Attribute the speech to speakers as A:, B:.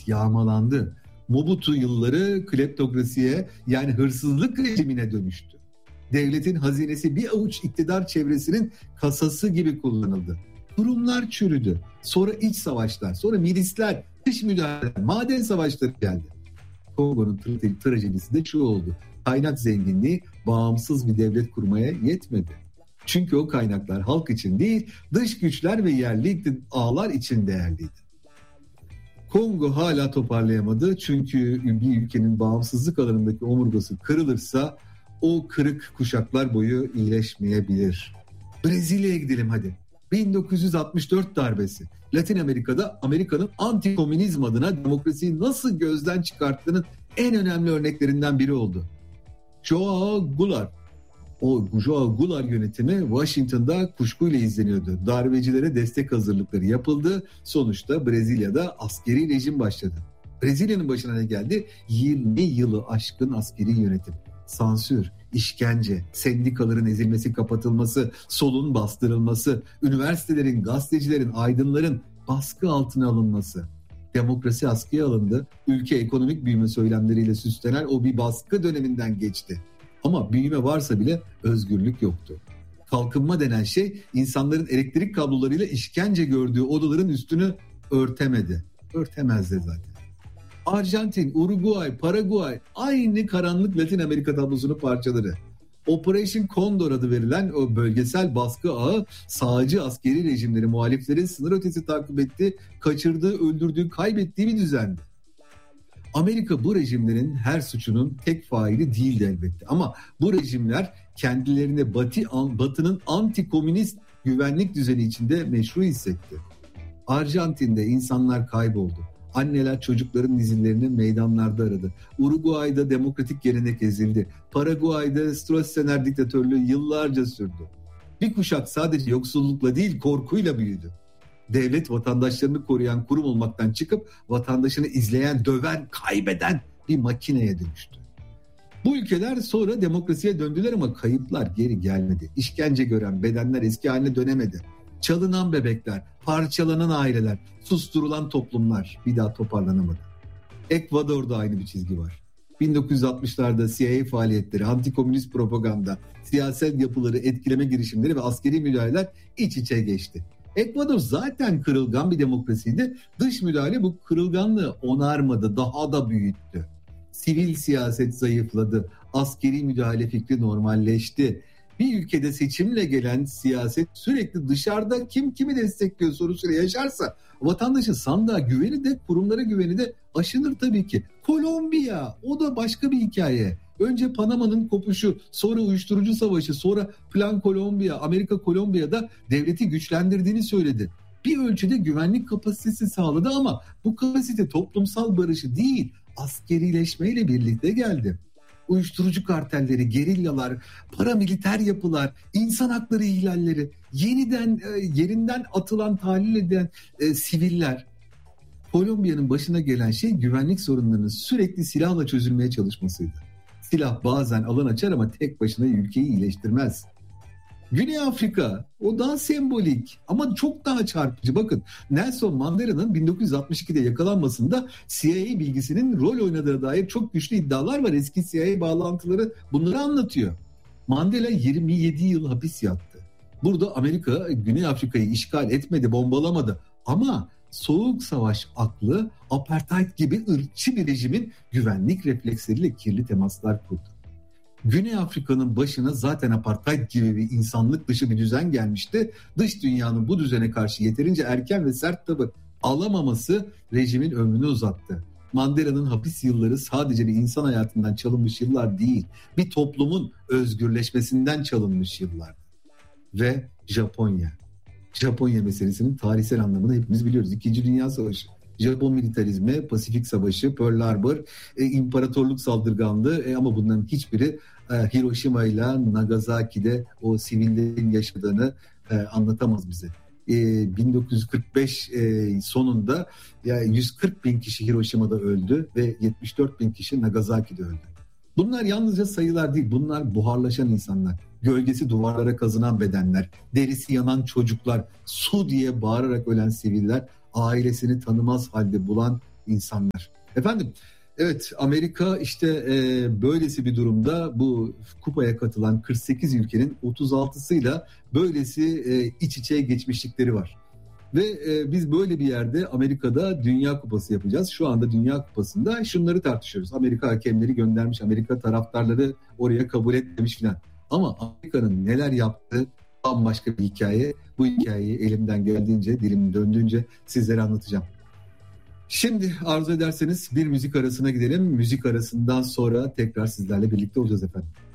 A: devlet yağmalandı. Mobutu yılları kleptokrasiye, yani hırsızlık rejimine dönüştü. Devletin hazinesi bir avuç iktidar çevresinin kasası gibi kullanıldı. Kurumlar çürüdü. Sonra iç savaşlar, sonra milisler, dış müdahaleler, maden savaşları geldi. Kongo'nun trajedisi de şu oldu: kaynak zenginliği bağımsız bir devlet kurmaya yetmedi. Çünkü o kaynaklar halk için değil, dış güçler ve yerli ağlar için değerliydi. Kongo hala toparlayamadı, çünkü bir ülkenin bağımsızlık alanındaki omurgası kırılırsa o kırık kuşaklar boyu iyileşmeyebilir. Brezilya'ya gidelim hadi. 1964 darbesi. Latin Amerika'da Amerika'nın anti-komünizm adına demokrasiyi nasıl gözden çıkarttığının en önemli örneklerinden biri oldu. João Goulart. O João Goulart yönetimi Washington'da kuşkuyla izleniyordu. Darbecilere destek hazırlıkları yapıldı. Sonuçta Brezilya'da askeri rejim başladı. Brezilya'nın başına ne geldi? 20 yılı aşkın askeri yönetim. Sansür, işkence, sendikaların ezilmesi, kapatılması, solun bastırılması, üniversitelerin, gazetecilerin, aydınların baskı altına alınması. Demokrasi askıya alındı. Ülke ekonomik büyüme söylemleriyle süslenen o bir baskı döneminden geçti. Ama büyüme varsa bile özgürlük yoktu. Kalkınma denen şey insanların elektrik kablolarıyla işkence gördüğü odaların üstünü örtemedi. Örtemezdi zaten. Arjantin, Uruguay, Paraguay aynı karanlık Latin Amerika tablosunun parçaları. Operation Condor adı verilen o bölgesel baskı ağı sağcı askeri rejimleri muhaliflerin sınır ötesi takip etti, kaçırdığı, öldürdüğü, kaybettiği bir düzendi. Amerika bu rejimlerin her suçunun tek faili değildi elbette. Ama bu rejimler kendilerini Batı'nın anti-komünist güvenlik düzeni içinde meşru hissetti. Arjantin'de insanlar kayboldu. Anneler çocukların izlerini meydanlarda aradı. Uruguay'da demokratik gelenek ezildi. Paraguay'da Stroessner diktatörlüğü yıllarca sürdü. Bir kuşak sadece yoksullukla değil, korkuyla büyüdü. Devlet vatandaşlarını koruyan kurum olmaktan çıkıp vatandaşını izleyen, döven, kaybeden bir makineye dönüştü. Bu ülkeler sonra demokrasiye döndüler ama kayıplar geri gelmedi. İşkence gören bedenler eski haline dönemedi. Çalınan bebekler, parçalanan aileler, susturulan toplumlar bir daha toparlanamadı. Ekvador'da aynı bir çizgi var. 1960'larda CIA faaliyetleri, antikomünist propaganda, siyasal yapıları etkileme girişimleri ve askeri müdahaleler iç içe geçti. Ekvador zaten kırılgan bir demokrasiydi. Dış müdahale bu kırılganlığı onarmadı, daha da büyüttü. Sivil siyaset zayıfladı, askeri müdahale fikri normalleşti. Bir ülkede seçimle gelen siyaset sürekli dışarıda kim kimi destekliyor sorusuyla yaşarsa vatandaşın sandığa güveni de kurumlara güveni de aşınır tabii ki. Kolombiya, o da başka bir hikaye. Önce Panama'nın kopuşu, sonra uyuşturucu savaşı, sonra Plan Kolombiya, Amerika Kolombiya'da devleti güçlendirdiğini söyledi. Bir ölçüde güvenlik kapasitesi sağladı ama bu kapasite toplumsal barışı değil, askerileşmeyle birlikte geldi. Uyuşturucu kartelleri, gerillalar, paramiliter yapılar, insan hakları ihlalleri, yerinden atılan, tahlil edilen siviller. Kolombiya'nın başına gelen şey güvenlik sorunlarının sürekli silahla çözülmeye çalışmasıydı. Silah bazen alan açar ama tek başına ülkeyi iyileştirmez. Güney Afrika, o daha sembolik ama çok daha çarpıcı. Bakın, Nelson Mandela'nın 1962'de yakalanmasında CIA bilgisinin rol oynadığına dair çok güçlü iddialar var. Eski CIA bağlantıları bunları anlatıyor. Mandela 27 yıl hapis yattı. Burada Amerika Güney Afrika'yı işgal etmedi, bombalamadı. Ama Soğuk Savaş aklı apartheid gibi ırkçı bir rejimin güvenlik refleksleriyle kirli temaslar kurdu. Güney Afrika'nın başına zaten apartheid gibi bir insanlık dışı bir düzen gelmişti. Dış dünyanın bu düzene karşı yeterince erken ve sert tavır alamaması rejimin ömrünü uzattı. Mandela'nın hapis yılları sadece bir insan hayatından çalınmış yıllar değil, bir toplumun özgürleşmesinden çalınmış yıllar. Ve Japonya meselesinin tarihsel anlamını hepimiz biliyoruz. İkinci Dünya Savaşı, Japon militarizmi, Pasifik Savaşı, Pearl Harbor, imparatorluk saldırganlığı ama bunların hiçbiri Hiroşima ile Nagasaki'de o sivillerin yaşadığını anlatamaz bize. 1945 sonunda 140 bin kişi Hiroşima'da öldü ve 74 bin kişi Nagasaki'de öldü. Bunlar yalnızca sayılar değil, bunlar buharlaşan insanlar, gölgesi duvarlara kazınan bedenler, derisi yanan çocuklar, su diye bağırarak ölen siviller, ailesini tanımaz halde bulan insanlar. Efendim, evet, Amerika işte böylesi bir durumda bu kupaya katılan 48 ülkenin 36'sıyla böylesi iç içe geçmişlikleri var. Ve biz böyle bir yerde Amerika'da Dünya Kupası yapacağız. Şu anda Dünya Kupası'nda şunları tartışıyoruz. Amerika hakemleri göndermiş, Amerika taraftarları oraya kabul etmemiş filan. Ama Amerika'nın neler yaptığı bambaşka bir hikaye. Bu hikayeyi elimden geldiğince, dilim döndüğünce sizlere anlatacağım. Şimdi arzu ederseniz bir müzik arasına gidelim. Müzik arasından sonra tekrar sizlerle birlikte olacağız efendim.